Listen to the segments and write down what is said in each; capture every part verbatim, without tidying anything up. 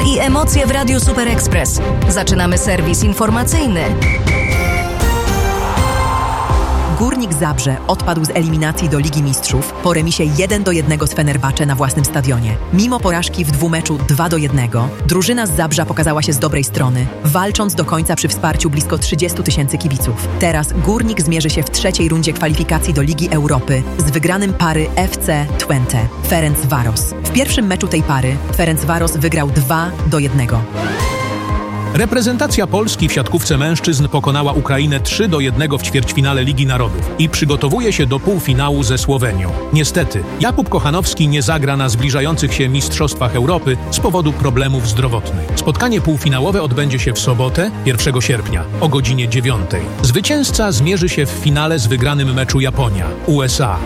i emocje w Radiu Super Express. Zaczynamy serwis informacyjny. Górnik Zabrze odpadł z eliminacji do Ligi Mistrzów po remisie jeden do jednego z Fenerbahce na własnym stadionie. Mimo porażki w dwumeczu dwa do jednego, drużyna z Zabrza pokazała się z dobrej strony, walcząc do końca przy wsparciu blisko trzydziestu tysięcy kibiców. Teraz Górnik zmierzy się w trzeciej rundzie kwalifikacji do Ligi Europy z wygranym pary F C Twente Ferencvaros. W pierwszym meczu tej pary Ferencvaros wygrał dwa do jednego. Reprezentacja Polski w siatkówce mężczyzn pokonała Ukrainę trzy do jednego w ćwierćfinale Ligi Narodów i przygotowuje się do półfinału ze Słowenią. Niestety, Jakub Kochanowski nie zagra na zbliżających się Mistrzostwach Europy z powodu problemów zdrowotnych. Spotkanie półfinałowe odbędzie się w sobotę, pierwszego sierpnia, o godzinie dziewiątej. Zwycięzca zmierzy się w finale z wygranym meczu Japonia - U S A.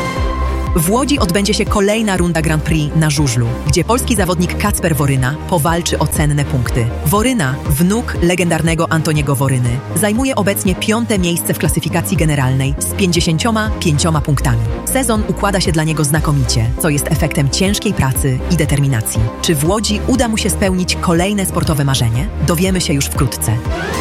W Łodzi odbędzie się kolejna runda Grand Prix na żużlu, gdzie polski zawodnik Kacper Woryna powalczy o cenne punkty. Woryna, wnuk legendarnego Antoniego Woryny, zajmuje obecnie piąte miejsce w klasyfikacji generalnej z pięćdziesięcioma pięcioma punktami. Sezon układa się dla niego znakomicie, co jest efektem ciężkiej pracy i determinacji. Czy w Łodzi uda mu się spełnić kolejne sportowe marzenie? Dowiemy się już wkrótce.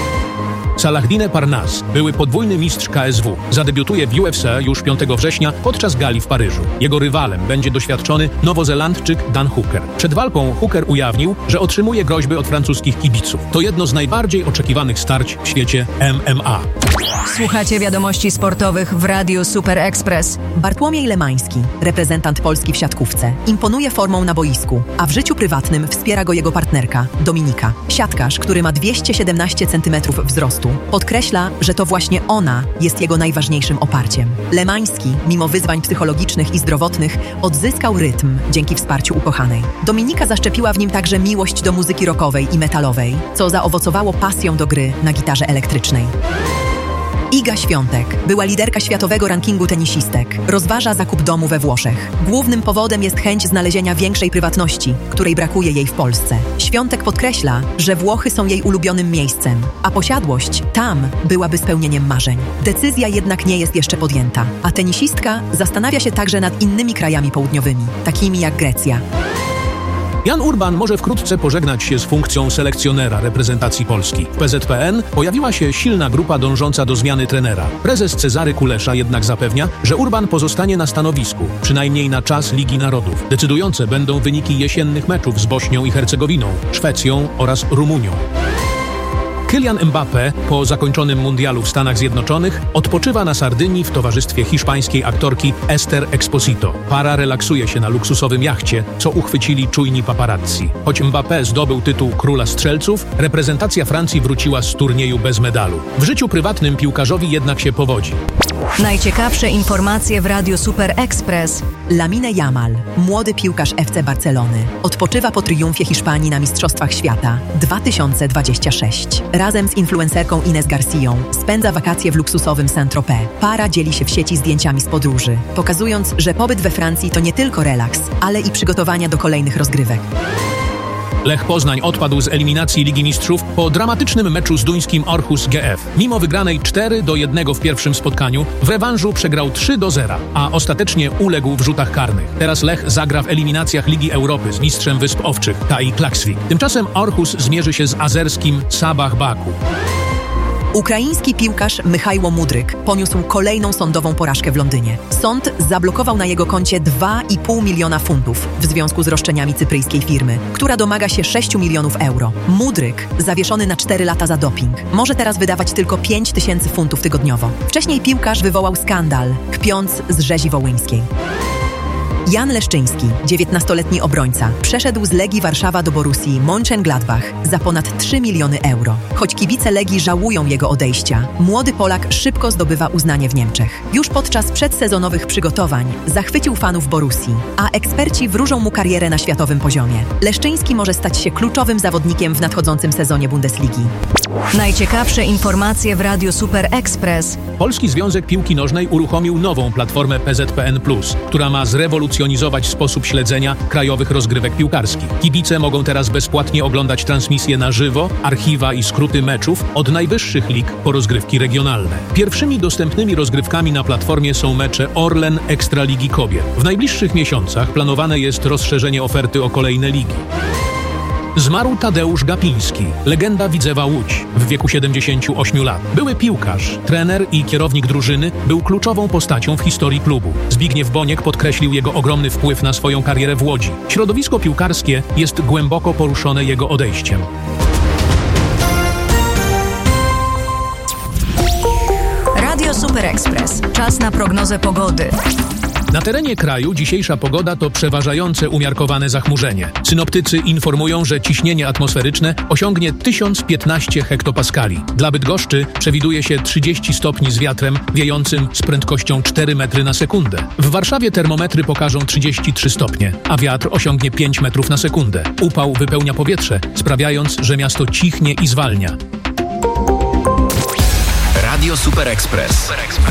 Salahdine Parnasse, były podwójny mistrz K S W, zadebiutuje w U F C już piątego września podczas gali w Paryżu. Jego rywalem będzie doświadczony Nowozelandczyk Dan Hooker. Przed walką Hooker ujawnił, że otrzymuje groźby od francuskich kibiców. To jedno z najbardziej oczekiwanych starć w świecie M M A. Słuchacie wiadomości sportowych w Radiu Super Express. Bartłomiej Lemański, reprezentant Polski w siatkówce, imponuje formą na boisku, a w życiu prywatnym wspiera go jego partnerka, Dominika. Siatkarz, który ma dwieście siedemnaście centymetrów wzrostu, podkreśla, że to właśnie ona jest jego najważniejszym oparciem. Lemański, mimo wyzwań psychologicznych i zdrowotnych, odzyskał rytm dzięki wsparciu ukochanej. Dominika zaszczepiła w nim także miłość do muzyki rockowej i metalowej, co zaowocowało pasją do gry na gitarze elektrycznej. Iga Świątek, była liderka światowego rankingu tenisistek, rozważa zakup domu we Włoszech. Głównym powodem jest chęć znalezienia większej prywatności, której brakuje jej w Polsce. Świątek podkreśla, że Włochy są jej ulubionym miejscem, a posiadłość tam byłaby spełnieniem marzeń. Decyzja jednak nie jest jeszcze podjęta, a tenisistka zastanawia się także nad innymi krajami południowymi, takimi jak Grecja. Jan Urban może wkrótce pożegnać się z funkcją selekcjonera reprezentacji Polski. W P Z P N pojawiła się silna grupa dążąca do zmiany trenera. Prezes Cezary Kulesza jednak zapewnia, że Urban pozostanie na stanowisku, przynajmniej na czas Ligi Narodów. Decydujące będą wyniki jesiennych meczów z Bośnią i Hercegowiną, Szwecją oraz Rumunią. Kylian Mbappé po zakończonym mundialu w Stanach Zjednoczonych odpoczywa na Sardynii w towarzystwie hiszpańskiej aktorki Esther Exposito. Para relaksuje się na luksusowym jachcie, co uchwycili czujni paparazzi. Choć Mbappé zdobył tytuł króla strzelców, reprezentacja Francji wróciła z turnieju bez medalu. W życiu prywatnym piłkarzowi jednak się powodzi. Najciekawsze informacje w Radiu Super Express. Lamine Yamal, młody piłkarz F C Barcelony, odpoczywa po triumfie Hiszpanii na Mistrzostwach Świata dwa tysiące dwudziestym szóstym. Razem z influencerką Ines Garcją spędza wakacje w luksusowym Saint-Tropez. Para dzieli się w sieci zdjęciami z podróży, pokazując, że pobyt we Francji to nie tylko relaks, ale i przygotowania do kolejnych rozgrywek. Lech Poznań odpadł z eliminacji Ligi Mistrzów po dramatycznym meczu z duńskim Aarhus G F. Mimo wygranej cztery do jednego w pierwszym spotkaniu, w rewanżu przegrał trzy do zera, a ostatecznie uległ w rzutach karnych. Teraz Lech zagra w eliminacjach Ligi Europy z mistrzem Wysp Owczych, Kai Klaksvik. Tymczasem Aarhus zmierzy się z azerskim Sabah Baku. Ukraiński piłkarz Michajło Mudryk poniósł kolejną sądową porażkę w Londynie. Sąd zablokował na jego koncie dwa i pół miliona funtów w związku z roszczeniami cypryjskiej firmy, która domaga się sześciu milionów euro. Mudryk, zawieszony na cztery lata za doping, może teraz wydawać tylko pięć tysięcy funtów tygodniowo. Wcześniej piłkarz wywołał skandal, kpiąc z rzezi wołyńskiej. Jan Leszczyński, dziewiętnastoletni obrońca, przeszedł z Legii Warszawa do Borussii Mönchengladbach za ponad trzy miliony euro. Choć kibice Legii żałują jego odejścia, młody Polak szybko zdobywa uznanie w Niemczech. Już podczas przedsezonowych przygotowań zachwycił fanów Borussii, a eksperci wróżą mu karierę na światowym poziomie. Leszczyński może stać się kluczowym zawodnikiem w nadchodzącym sezonie Bundesligi. Najciekawsze informacje w Radiu Super Express. Polski Związek Piłki Nożnej uruchomił nową platformę P Z P N plus, która ma zrewolucjonizować sposób śledzenia krajowych rozgrywek piłkarskich. Kibice mogą teraz bezpłatnie oglądać transmisje na żywo, archiwa i skróty meczów od najwyższych lig po rozgrywki regionalne. Pierwszymi dostępnymi rozgrywkami na platformie są mecze Orlen Ekstraligi Kobiet. W najbliższych miesiącach planowane jest rozszerzenie oferty o kolejne ligi. Zmarł Tadeusz Gapiński, legenda Widzewa Łódź, w wieku siedemdziesięciu ośmiu lat. Były piłkarz, trener i kierownik drużyny, był kluczową postacią w historii klubu. Zbigniew Boniek podkreślił jego ogromny wpływ na swoją karierę w Łodzi. Środowisko piłkarskie jest głęboko poruszone jego odejściem. Radio Super Express. Czas na prognozę pogody. Na terenie kraju dzisiejsza pogoda to przeważające umiarkowane zachmurzenie. Synoptycy informują, że ciśnienie atmosferyczne osiągnie tysiąc piętnaście hektopaskali. Dla Bydgoszczy przewiduje się trzydzieści stopni z wiatrem wiejącym z prędkością cztery metry na sekundę. W Warszawie termometry pokażą trzydzieści trzy stopnie, a wiatr osiągnie pięć metrów na sekundę. Upał wypełnia powietrze, sprawiając, że miasto cichnie i zwalnia. Radio Super Express.